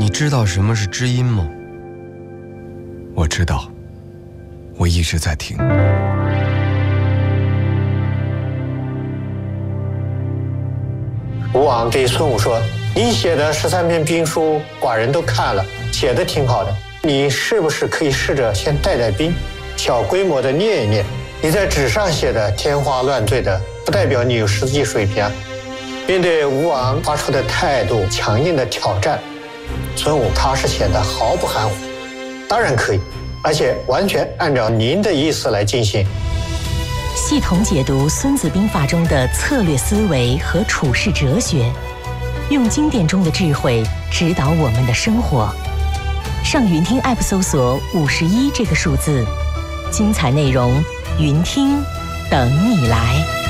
你知道什么是知音吗？ 我知道，我一直在听。 吴王对孙武说：“你写的13篇兵书，寡人都看了，写的挺好的。你是不是可以试着先带带兵，小规模的练一练？你在纸上写的天花乱坠的，不代表你有实际水平啊。”面对吴王发出的态度强硬的挑战，孙武他是显得毫不含糊。当然可以，而且完全按照您的意思来进行。 系统解读《孙子兵法》中的策略思维和处世哲学，用经典中的智慧指导我们的生活。上云听 App 搜索51这个数字，精彩内容，云听等你来。